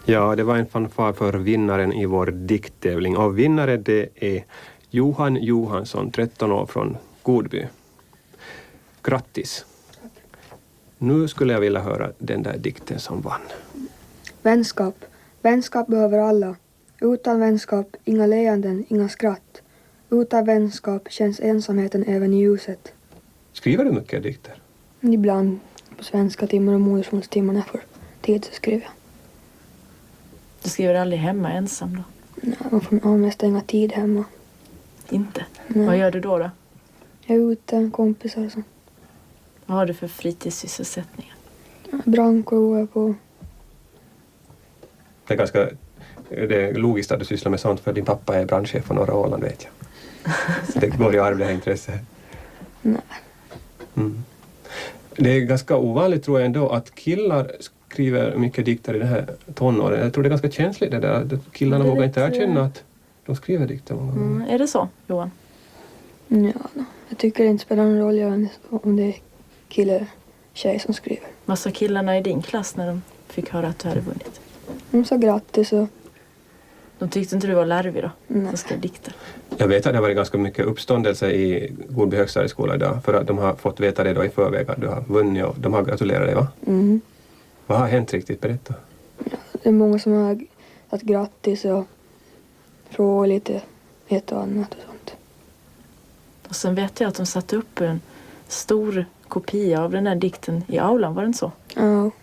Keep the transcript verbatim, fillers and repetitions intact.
Ja, det var en fanfar för vinnaren i vår dikttävling. Och vinnare det är Johan Johansson, tretton år från Godby. Grattis! Nu skulle jag vilja höra den där dikten som vann. Vänskap. Vänskap behöver alla. Utan vänskap, inga leenden, inga skratt. Utan vänskap känns ensamheten även i ljuset. Skriver du mycket dikter? Ibland på svenska timmar och modersmålstimmar när jag får tid så skriver jag. Du skriver aldrig hemma ensam då? Nej, man får ha mest inga tid hemma. Inte? Nej. Vad gör du då då? Jag är ute, kompisar och så. Vad har du för fritidssysselsättningar? Branko går jag på. Det är ganska det är logiskt att du sysslar med sånt för din pappa är brandchef på norra Åland, vet jag. Så det går i arv det här intresset. Nej. Mm. Det är ganska ovanligt tror jag ändå att killar skriver mycket dikter i den här tonåren. Jag tror det är ganska känsligt det där. Att killarna vågar inte erkänna att de skriver dikter många gånger. Mm, är det så, Johan? Ja, då. Jag tycker det inte spelar någon roll om det är kille eller tjej som skriver. Vad sa killarna i din klass när de fick höra att du hade vunnit? De sa grattis och... De tyckte inte du var larvig då? Nej. Som skrev dikter. Jag vet att det har varit ganska mycket uppståndelse i Godby högstadieskola idag för att de har fått veta det då i förväg att du har vunnit och de har gratulerat dig, va? Mm. Vad har hänt riktigt? Berätta. Ja, det är många som har sagt grattis och frågat lite ett och annat och sånt. Och sen vet jag att de satte upp en stor kopia av den här dikten i aulan, var det inte så? Ja.